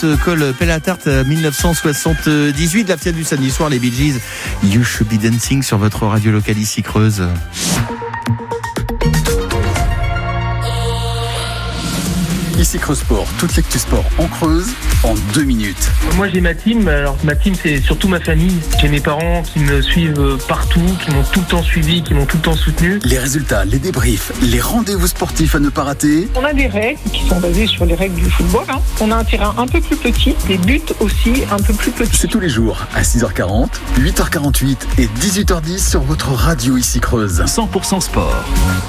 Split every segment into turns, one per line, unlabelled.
protocole Pelle à tarte 1978. La fièvre du samedi soir, les Bee Gees, You Should Be Dancing sur votre radio locale ici Creuse.
Ici Creuse Sport, toute l'actu sport en Creuse en 2 minutes.
Moi j'ai ma team, alors ma team c'est surtout ma famille. J'ai mes parents qui me suivent partout, qui m'ont tout le temps suivi, qui m'ont tout le temps soutenu.
Les résultats, les débriefs, les rendez-vous sportifs à ne pas rater.
On a des règles qui sont basées sur les règles du football. On a un terrain un peu plus petit, des buts aussi un peu plus petits.
C'est tous les jours à 6h40, 8h48 et 18h10 sur votre radio ici Creuse. 100% sport.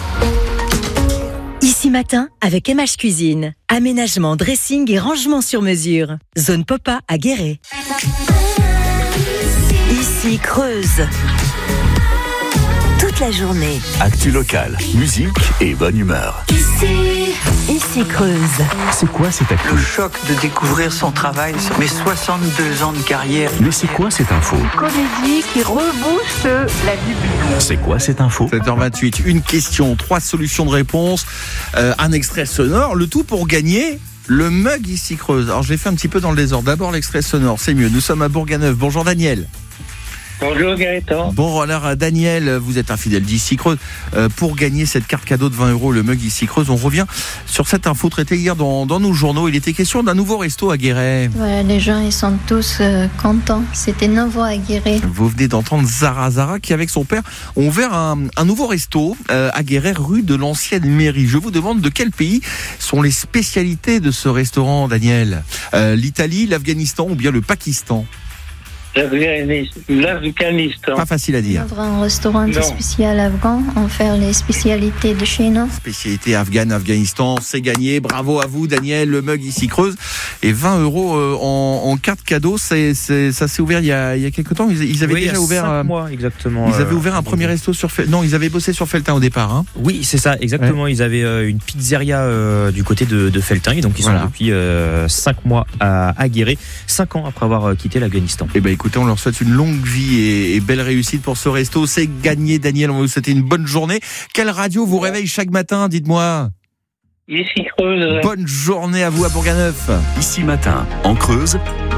Ici Matin avec MH Cuisine. Aménagement, dressing et rangement sur mesure. Zone Popa à Guéret. Ici Creuse. Toute la journée.
Actu locale, musique et bonne humeur.
Ici Creuse.
C'est quoi cette actu?
Le choc de découvrir son travail sur mes 62 ans de carrière.
Mais c'est quoi cette info?
Comédie qui rebooste la vie.
C'est quoi cette info?
7h28, une question, 3 solutions de réponse, un extrait sonore, le tout pour gagner le mug ici Creuse. Alors je l'ai fait un petit peu dans le désordre. D'abord l'extrait sonore, c'est mieux. Nous sommes à Bourganeuf. Bonjour Daniel.
Bonjour Gaëtan.
Bon alors Daniel, vous êtes un fidèle d'ici Creuse. Pour gagner cette carte cadeau de 20 €, le mug ici Creuse, on revient sur cette info traitée hier dans nos journaux. Il était question d'un nouveau resto à Guéret.
Ouais, les gens ils sont tous contents. C'était nouveau à Guéret.
Vous venez d'entendre Zara qui avec son père ont ouvert un nouveau resto à Guéret, rue de l'ancienne mairie. Je vous demande de quel pays sont les spécialités de ce restaurant, Daniel? L'Italie, l'Afghanistan ou bien le Pakistan?
L'Afghanistan.
Pas facile à dire.
On ouvre un restaurant spécial afghan. On fait les spécialités de chez nous.
Spécialité afghane, Afghanistan, c'est gagné. Bravo à vous, Daniel. Le mug ici Creuse. Et 20 € en carte cadeau. Ça s'est ouvert il y a quelques temps. Ils avaient déjà ouvert.
5 mois exactement.
Ils avaient ouvert un premier resto sur Felletin. Non, ils avaient bossé sur Felletin au départ. Hein.
Oui, c'est ça, exactement. Ouais. Ils avaient une pizzeria du côté de Felletin. Et donc ils sont depuis 5 mois à Guéret. 5 ans après avoir quitté l'Afghanistan.
Eh ben, écoutez, on leur souhaite une longue vie et belle réussite pour ce resto. C'est gagné, Daniel. On va vous souhaiter une bonne journée. Quelle radio vous réveille chaque matin? Dites-moi.
Ici Creuse.
Bonne journée à vous à Bourganeuf.
Ici Matin, en Creuse,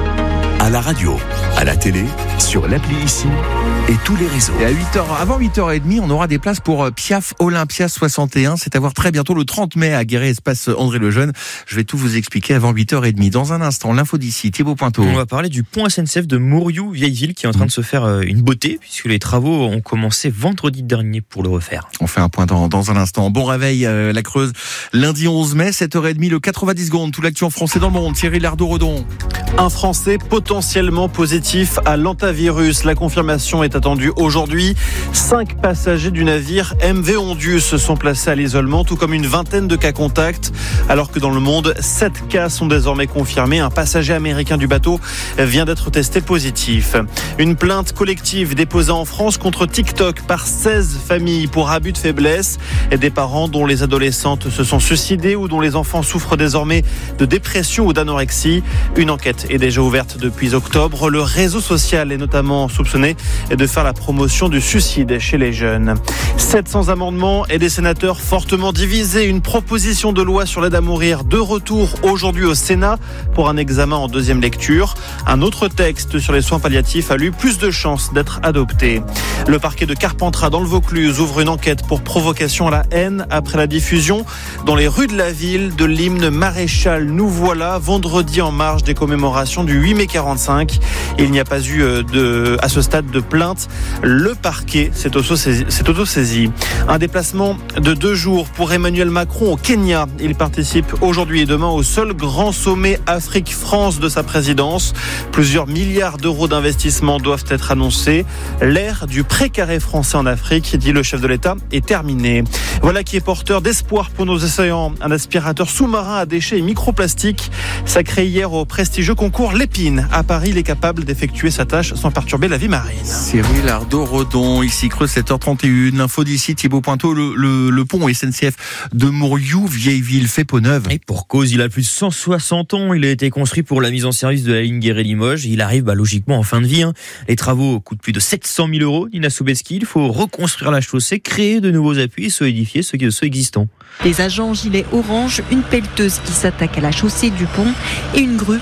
à la radio, à la télé, sur l'appli ici et tous les réseaux.
Et à 8h, avant 8h30, on aura des places pour Piaf Olympia 61. C'est à voir très bientôt le 30 mai à Guéret, espace André Lejeune. Je vais tout vous expliquer avant 8h30. Dans un instant, l'info d'ici, Thibaut Pointeau.
On va parler du pont SNCF de Mourioux, Vieilleville, qui est en train de se faire une beauté, puisque les travaux ont commencé vendredi dernier pour le refaire.
On fait un point dans un instant. Bon réveil, la Creuse. Lundi 11 mai, 7h30, le 90 secondes. Tout l'actu en français dans le monde. Thierry Lardot-Redon.
Un Français potentiellement positif à l'hantavirus. La confirmation est attendue aujourd'hui. 5 passagers du navire MV Ondius se sont placés à l'isolement, tout comme une vingtaine de cas contacts. Alors que dans le monde, 7 cas sont désormais confirmés. Un passager américain du bateau vient d'être testé positif. Une plainte collective déposée en France contre TikTok par 16 familles pour abus de faiblesse. Et des parents dont les adolescentes se sont suicidées ou dont les enfants souffrent désormais de dépression ou d'anorexie. Une enquête est déjà ouverte depuis octobre. Le réseau social est notamment soupçonné de faire la promotion du suicide chez les jeunes. 700 amendements et des sénateurs fortement divisés. Une proposition de loi sur l'aide à mourir de retour aujourd'hui au Sénat pour un examen en deuxième lecture. Un autre texte sur les soins palliatifs a eu plus de chances d'être adopté. Le parquet de Carpentras dans le Vaucluse ouvre une enquête pour provocation à la haine après la diffusion dans les rues de la ville de l'hymne Maréchal Nous voilà vendredi en marge des commémorations du 8 mai 45. Il n'y a pas eu à ce stade de plainte. Le parquet s'est auto-saisi. Un déplacement de 2 jours pour Emmanuel Macron au Kenya. Il participe aujourd'hui et demain au seul grand sommet Afrique-France de sa présidence. Plusieurs milliards d'euros d'investissement doivent être annoncés. L'ère du précaré français en Afrique, dit le chef de l'État, est terminée. Voilà qui est porteur d'espoir pour nos océans. Un aspirateur sous-marin à déchets et microplastiques sacré hier au prestigieux concours Lépine. À Paris, il est capable d'effectuer sa tâche sans perturber la vie marine.
Cyril Lardot-Redon, ici Creuse, 7h31. L'info d'ici, Thibaut Pointeau, le pont SNCF de Mourioux, Vieilleville, fait peau neuve.
Et pour cause, il a plus de 160 ans. Il a été construit pour la mise en service de la ligne Guéret-Limoges. Il arrive logiquement en fin de vie. Les travaux coûtent plus de 700 000 €. Nina Soubeski, il faut reconstruire la chaussée, créer de nouveaux appuis et solidifier ceux existants.
Des agents en gilet orange, une pelleteuse qui s'attaque à la chaussée du pont et une grue pour récupérer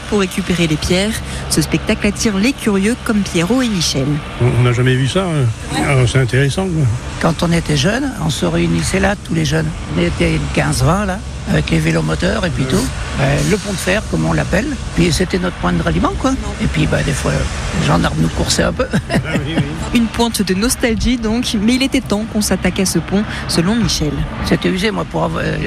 récupérer les pierres. Ce spectacle attire les curieux comme Pierrot et Michel.
On n'a jamais vu ça. Alors, c'est intéressant.
Quand on était jeunes, on se réunissait là, tous les jeunes. On était 15-20 là, avec les vélomoteurs et puis tout. Le pont de fer, comme on l'appelle. Puis c'était notre point de ralliement, quoi. Et puis des fois, les gendarmes nous coursaient un peu.
Une pointe de nostalgie donc, mais il était temps qu'on s'attaque à ce pont, selon Michel.
C'était usé, moi, pour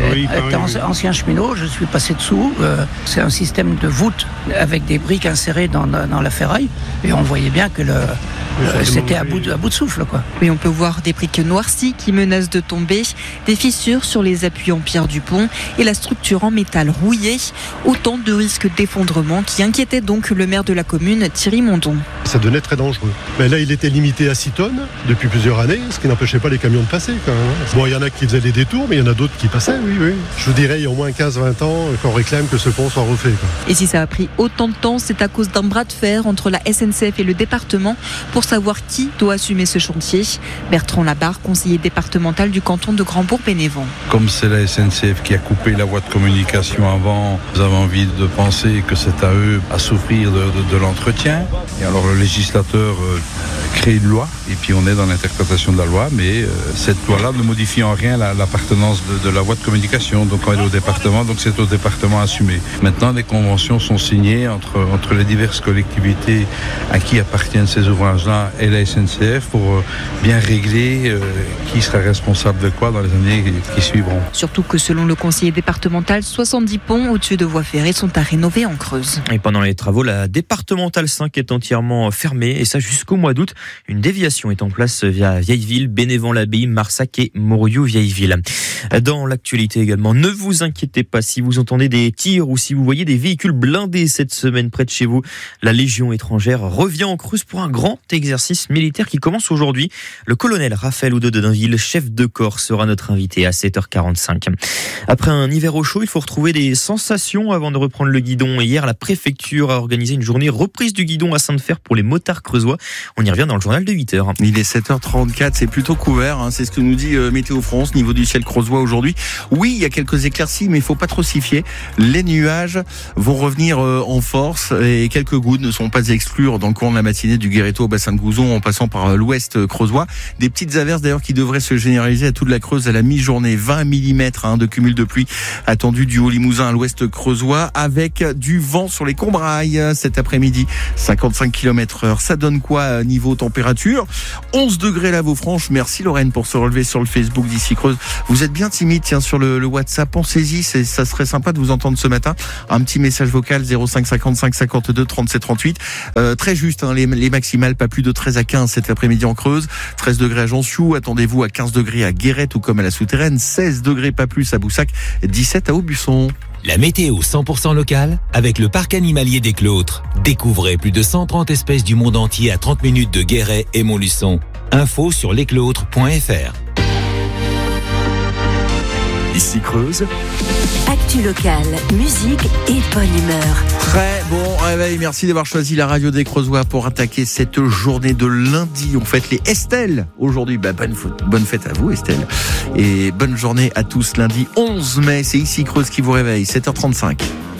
être ancien cheminot, je suis passé dessous. C'est un système de voûte avec des briques insérées dans la ferraille. Et on voyait bien que c'était à bout de souffle, quoi.
Oui, on peut voir des briques noircies qui menacent de tomber, des fissures sur les appuis en pierre du pont et la structure en métal rouillé. Autant de risques d'effondrement qui inquiétaient donc le maire de la commune, Thierry Mondon.
Ça devenait très dangereux. Mais là, il était limité à 6 tonnes depuis plusieurs années, ce qui n'empêchait pas les camions de passer, quand même. Bon, il y en a qui faisaient des détours, mais il y en a d'autres qui passaient, oui. Je vous dirais, il y a au moins 15-20 ans qu'on réclame que ce pont soit refait, quoi.
Et si ça a pris autant de temps, c'est à cause d'un bras de fer entre la SNCF et le département pour savoir qui doit assumer ce chantier. Bertrand Labarre, conseiller départemental du canton de Grand-Bourg-Bénévent.
Comme c'est la SNCF qui a coupé la voie de communication avant, nous avons envie de penser que c'est à eux à souffrir de l'entretien. Et alors le législateur crée une loi et puis on est dans l'interprétation de la loi, mais cette loi-là ne modifie en rien l'appartenance de la voie de communication. Donc on est au département, donc c'est au département à assumer. Maintenant, des conventions sont signées entre les diverses collectivités à qui appartiennent ces ouvrages-là et la SNCF pour bien régler qui sera responsable de quoi dans les années qui suivront.
Surtout que selon le conseiller départemental, 70 ponts au-dessus de voies ferrées sont à rénover en Creuse.
Et pendant les travaux, la départementale 5 est entièrement fermée et ça jusqu'au mois d'août. Une déviation est en place via Vieilleville, Bénévent-l'Abbaye, Marsac et Morieux-Vieilleville. Dans l'actualité également, ne vous inquiétez pas si vous entendez des tirs ou si vous voyez des véhicules blindés cette semaine près de chez vous. La Légion étrangère revient en Creuse pour un grand exercice militaire qui commence aujourd'hui. Le colonel Raphaël Oudeux de Dainville, chef de corps, sera notre invité à 7h45. Après un hiver au chaud, il faut retrouver des sensations avant de reprendre le guidon. Hier, la préfecture a organisé une journée reprise du guidon à Sainte-Fère pour les motards creusois. On y revient dans le journal de 8h.
Il est 7h34, c'est plutôt couvert, c'est ce que nous dit Météo France, niveau du ciel creusois aujourd'hui. Oui, il y a quelques éclaircies, mais il ne faut pas trop s'y fier. Les nuages vont revenir en force et quelques gouttes ne sont pas à exclure dans le courant de la matinée du Guéréto au bassin de Gouzon en passant par l'ouest creusois. Des petites averses d'ailleurs qui devraient se généraliser à toute la Creuse à la mi-journée. 20 mm de cumul de pluie attendu du Haut-Limousin à l'ouest creusois avec du vent sur les Combrailles cet après-midi. 55 km/h. Ça donne quoi niveau température? 11 degrés là, Vaufranche. Merci Lorraine pour se relever sur le Facebook d'Ici Creuse. Vous êtes bien timide, tiens, sur le WhatsApp. Pensez-y, ça serait sympa de vous entendre ce matin. Un petit message vocal 05 55 52 37 38. Très juste, les maximales, pas plus de 13 à 15 cet après-midi en Creuse. 13 degrés à Jansiou. Attendez-vous à 15 degrés à Guéret ou comme à la Souterraine. 16 degrés pas plus à Boussac. 17 à Aubusson.
La météo 100% locale avec le parc animalier des Clôtres. Découvrez plus de 130 espèces du monde entier à 30 minutes de Guéret et Montluçon. Info sur lesclôtres.fr.
Ici Creuse.
Actu locale, musique et bonne humeur.
Très bon réveil, merci d'avoir choisi la radio des Creusois pour attaquer cette journée de lundi. On fête les Estelle aujourd'hui. Bonne fête à vous Estelle. Et bonne journée à tous lundi 11 mai. C'est Ici Creuse qui vous réveille, 7h35.